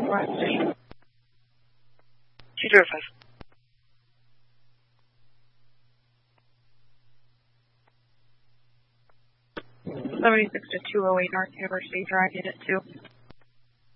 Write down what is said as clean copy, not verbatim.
Station. 205. 76 to 208 North University Drive, Unit 2.